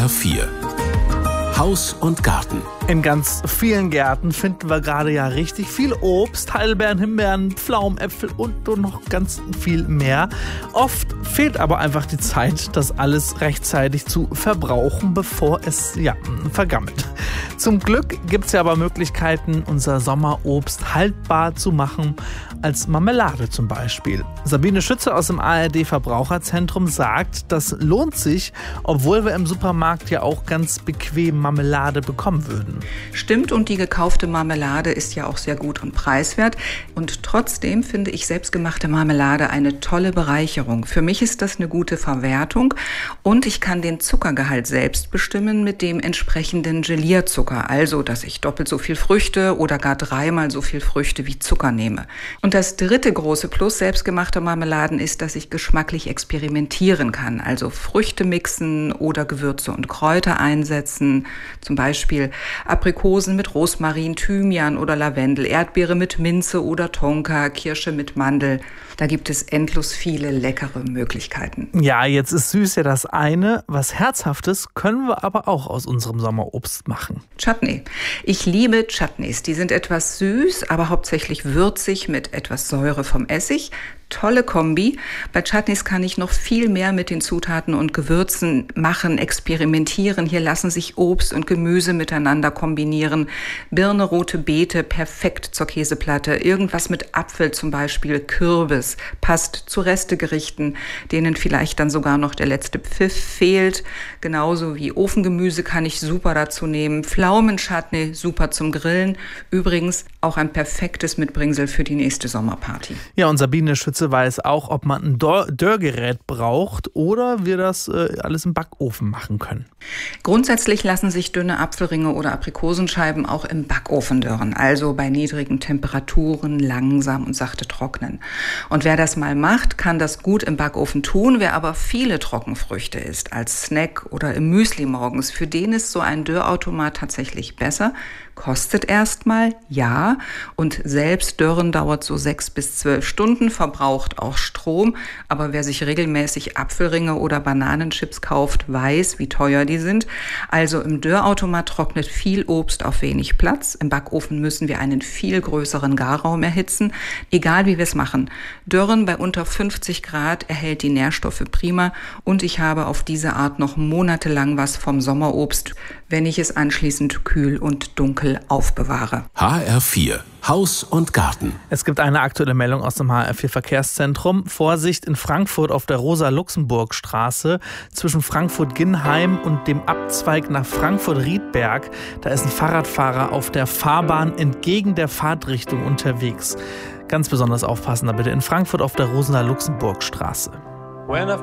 HR4 Haus und Garten. In ganz vielen Gärten finden wir gerade ja richtig viel Obst, Heidelbeeren, Himbeeren, Pflaumen, Äpfel und noch ganz viel mehr. Oft fehlt aber einfach die Zeit, das alles rechtzeitig zu verbrauchen, bevor es vergammelt. Zum Glück gibt es ja aber Möglichkeiten, unser Sommerobst haltbar zu machen, als Marmelade zum Beispiel. Sabine Schütze aus dem ARD-Verbraucherzentrum sagt, das lohnt sich, obwohl wir im Supermarkt ja auch ganz bequem Marmelade bekommen würden. Stimmt, und die gekaufte Marmelade ist ja auch sehr gut und preiswert. Und trotzdem finde ich selbstgemachte Marmelade eine tolle Bereicherung. Für mich ist das eine gute Verwertung und ich kann den Zuckergehalt selbst bestimmen mit dem entsprechenden Gelierzucker. Also, dass ich doppelt so viel Früchte oder gar 3-mal so viel Früchte wie Zucker nehme. Und das dritte große Plus selbstgemachter Marmeladen ist, dass ich geschmacklich experimentieren kann. Also Früchte mixen oder Gewürze und Kräuter einsetzen. Zum Beispiel Aprikosen mit Rosmarin, Thymian oder Lavendel, Erdbeere mit Minze oder Tonka, Kirsche mit Mandel. Da gibt es endlos viele leckere Möglichkeiten. Ja, jetzt ist süß ja das eine. Was Herzhaftes können wir aber auch aus unserem Sommerobst machen. Chutney. Ich liebe Chutneys. Die sind etwas süß, aber hauptsächlich würzig mit etwas Säure vom Essig. Tolle Kombi. Bei Chutneys kann ich noch viel mehr mit den Zutaten und Gewürzen machen, experimentieren. Hier lassen sich Obst und Gemüse miteinander kombinieren. Birne, rote Beete, perfekt zur Käseplatte. Irgendwas mit Apfel zum Beispiel, Kürbis, passt zu Restegerichten, denen vielleicht dann sogar noch der letzte Pfiff fehlt. Genauso wie Ofengemüse kann ich super dazu nehmen. Pflaumenchutney, super zum Grillen. Übrigens auch ein perfektes Mitbringsel für die nächste Sommerparty. Ja, und Sabine Schütze weiß auch, ob man ein Dörrgerät braucht oder wir das alles im Backofen machen können. Grundsätzlich lassen sich dünne Apfelringe oder Aprikosenscheiben auch im Backofen dörren, also bei niedrigen Temperaturen langsam und sachte trocknen. Und wer das mal macht, kann das gut im Backofen tun. Wer aber viele Trockenfrüchte isst, als Snack oder im Müsli morgens, für den ist so ein Dörrautomat tatsächlich besser. Kostet erstmal, ja, und selbst Dörren dauert so 6 bis 12 Stunden, verbraucht auch Strom. Aber wer sich regelmäßig Apfelringe oder Bananenchips kauft, weiß, wie teuer die sind. Also im Dörrautomat trocknet viel Obst auf wenig Platz. Im Backofen müssen wir einen viel größeren Garraum erhitzen. Egal wie wir es machen. Dörren bei unter 50 Grad erhält die Nährstoffe prima. Und ich habe auf diese Art noch monatelang was vom Sommerobst, wenn ich es anschließend kühl und dunkel aufbewahre. HR4 Haus und Garten. Es gibt eine aktuelle Meldung aus dem HR4 Verkehrszentrum. Vorsicht in Frankfurt auf der Rosa-Luxemburg-Straße zwischen Frankfurt-Ginnheim und dem Abzweig nach Frankfurt-Riedberg. Da ist ein Fahrradfahrer auf der Fahrbahn entgegen der Fahrtrichtung unterwegs. Ganz besonders aufpassen da bitte in Frankfurt auf der Rosa-Luxemburg-Straße. When I